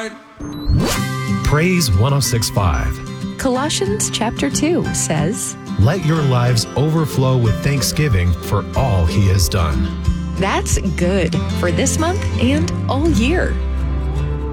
right. Praise 106.5. Colossians chapter 2 says, Let your lives overflow with thanksgiving for all he has done. that's good for this month and all year.